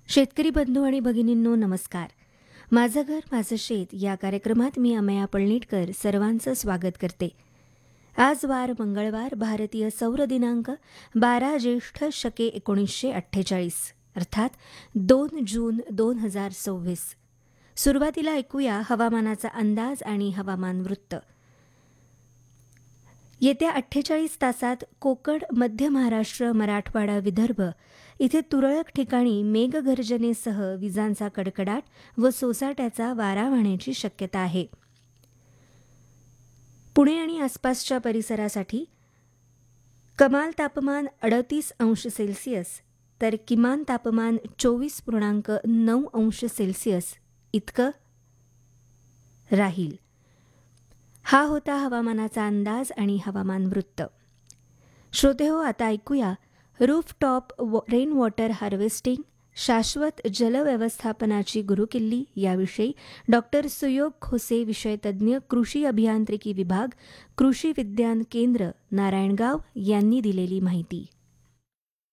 शेतकरी बंधू आणि भगिनींनो नमस्कार. माझं घर माझं शेत या कार्यक्रमात मी अमया पळणीटकर सर्वांचं स्वागत करते. आज वार मंगळवार, भारतीय सौर दिनांक 12 ज्येष्ठ शके 1948 अर्थात 2 जून 2026. सुरुवातीला ऐकूया हवामानाचा अंदाज आणि हवामान वृत्त. येत्या 48 तासात कोकण, मध्य महाराष्ट्र, मराठवाडा, विदर्भ इथे तुरळक ठिकाणी मेघगर्जनेसह विजांचा कडकडाट व सोसाट्याचा वारा वाहण्याची शक्यता आहे. पुणे आणि आसपासच्या परिसरासाठी कमाल तापमान 38 अंश सेल्सिअस तर किमान तापमान 24.9 अंश सेल्सिअस इतकं राहील. हा होता हवामानाचा अंदाज आणि हवामान वृत्त. श्रोतेहो, आता ऐकूया रूफटॉप रेन वॉटर हार्वेस्टिंग, शाश्वत जलव्यवस्थापनाची गुरुकिल्ली याविषयी डॉक्टर सुयोग खोसे, विषयतज्ञ, कृषी अभियांत्रिकी विभाग, कृषी विज्ञान केंद्र, नारायणगाव यांनी दिलेली माहिती.